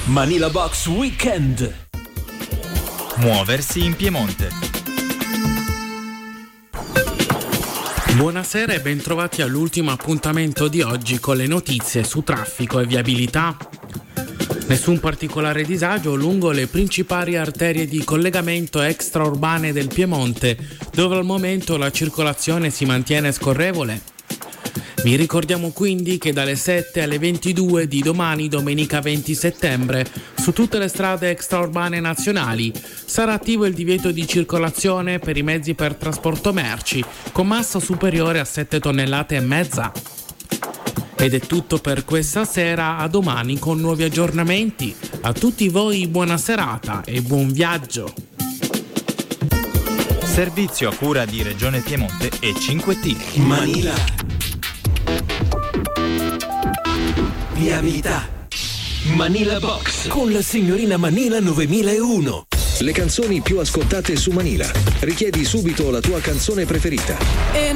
Manila Box Weekend. Muoversi in Piemonte. Buonasera e bentrovati all'ultimo appuntamento di oggi con le notizie su traffico e viabilità. Nessun particolare disagio lungo le principali arterie di collegamento extraurbane del Piemonte, dove al momento la circolazione si mantiene scorrevole. Vi ricordiamo quindi che dalle 7 alle 22 di domani, domenica 20 settembre, su tutte le strade extraurbane nazionali sarà attivo il divieto di circolazione per i mezzi per trasporto merci con massa superiore a 7 tonnellate e mezza. Ed è tutto per questa sera, a domani con nuovi aggiornamenti. A tutti voi buona serata e buon viaggio. Servizio a cura di Regione Piemonte e 5T. Manila. Viabilità. Manila Box con la signorina Manila 9001. Le canzoni più ascoltate su Manila. Richiedi subito la tua canzone preferita.